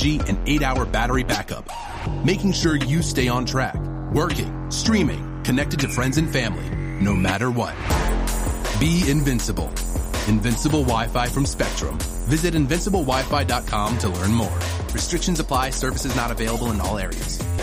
5G and 8-hour battery backup, making sure you stay on track, working, streaming, connected to friends and family, no matter what. Be invincible. Invincible Wi-Fi from Spectrum. Visit invinciblewifi.com to learn more. Restrictions apply. Services not available in all areas.